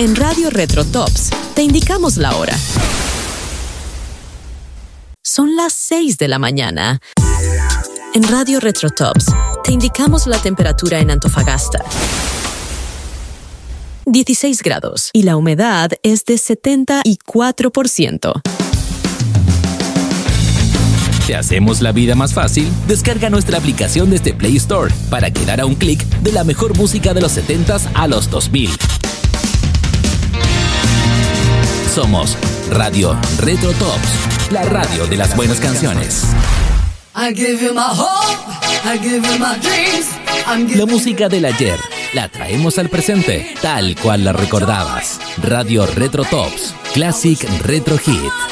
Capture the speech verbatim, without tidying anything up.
En Radio Retro Tops te indicamos la hora. Son las seis de la mañana. En Radio Retro Tops te indicamos la temperatura en Antofagasta. dieciséis grados y la humedad es de setenta y cuatro por ciento. ¿Te hacemos la vida más fácil? Descarga nuestra aplicación desde Play Store para quedar a un clic de la mejor música de los setentas a los dos mil. Somos Radio Retro Tops, la radio de las buenas canciones. I give you my hope, I give you my dreams, I'm La música del ayer la traemos al presente, tal cual la recordabas. Radio Retro Tops, Classic Retro Hit.